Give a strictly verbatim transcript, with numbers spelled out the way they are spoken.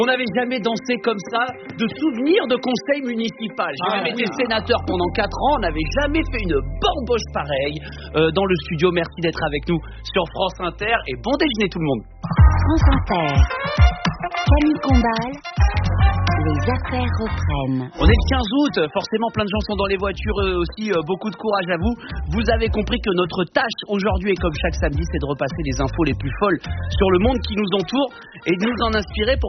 On n'avait jamais dansé comme ça, de souvenirs de conseil municipal. J'ai Ah, même oui. été sénateur pendant quatre ans, on n'avait jamais fait une bamboche pareille euh, dans le studio. Merci d'être avec nous sur France Inter et bon déjeuner tout le monde. France Inter, Camille Combal, les affaires reprennent. On est le quinze août, forcément plein de gens sont dans les voitures eux aussi, euh, beaucoup de courage à vous. Vous avez compris que notre tâche aujourd'hui et comme chaque samedi, c'est de repasser les infos les plus folles sur le monde qui nous entoure et de nous en inspirer pour